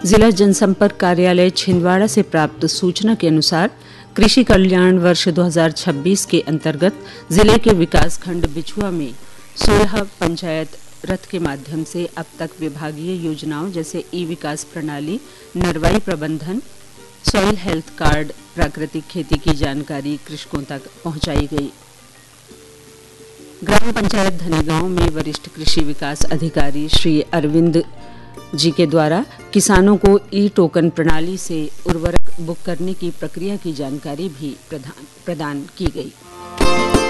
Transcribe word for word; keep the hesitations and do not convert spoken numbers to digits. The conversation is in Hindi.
जिला जनसंपर्क कार्यालय छिंदवाड़ा से प्राप्त सूचना के अनुसार कृषि कल्याण वर्ष दो हज़ार छब्बीस के अंतर्गत जिले के विकास खंड बिछुआ में सोलह पंचायत रथ के माध्यम से अब तक विभागीय योजनाओं जैसे ई विकास प्रणाली, नरवाई प्रबंधन, सॉइल हेल्थ कार्ड, प्राकृतिक खेती की जानकारी कृषकों तक पहुंचाई गई। ग्राम पंचायत धनीगांव में वरिष्ठ कृषि विकास अधिकारी श्री अरविंद जी के द्वारा किसानों को ई टोकन प्रणाली से उर्वरक बुक करने की प्रक्रिया की जानकारी भी प्रदान प्रदान की गई।